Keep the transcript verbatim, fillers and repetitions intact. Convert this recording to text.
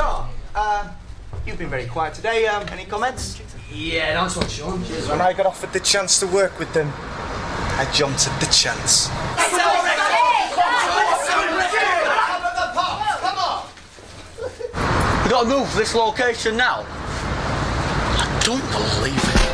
Tom, uh, you've been very quiet today. Um, any comments? Yeah, nice one, Sean. Cheers, When I got offered the chance to work with them, I jumped at the chance. We gotta move to this location now. I don't believe it.